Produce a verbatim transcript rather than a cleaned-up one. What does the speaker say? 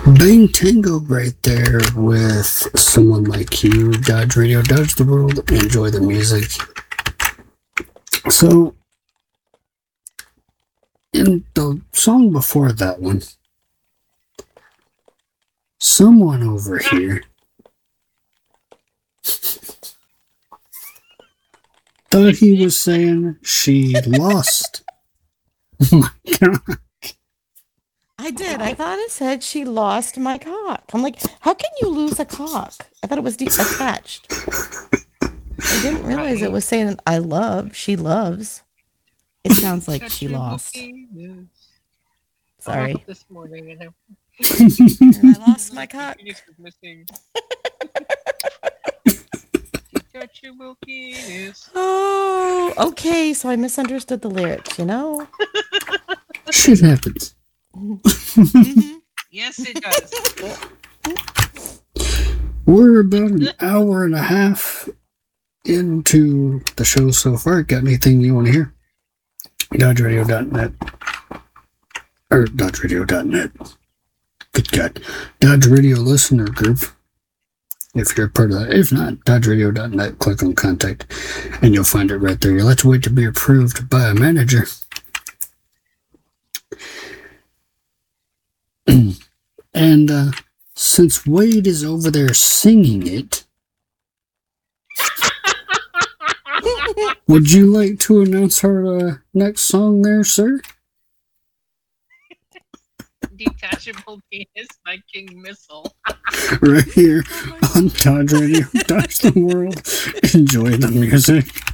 Bang Tango right there with Someone Like You. Dodge Radio, Dodge the World, enjoy the music. So, in the song before that one, someone over here thought he was saying she lost. Oh my God. I did. I thought it said she lost my cock. I'm like, how can you lose a cock? I thought it was de- attached. I didn't realize right. It was saying I love. She loves. It sounds like she lost. Sorry. This morning, and I lost my cock. Oh, okay. So I misunderstood the lyrics. You know. Shit happens. Mm-hmm. Yes, it does. We're about an hour and a half into the show so far. Got anything you want to hear? Dodge Radio dot net. Or Dodge Radio dot net. Good God. Dodge Radio Listener Group. If you're a part of that. If not, Dodge Radio dot net. Click on Contact and you'll find it right there. You'll have to wait to be approved by a manager. And uh, since Wade is over there singing it, would you like to announce our uh, next song there, sir? Detachable Penis by King Missile. Right here on Dodge Radio, Dodge the World. Enjoy the music.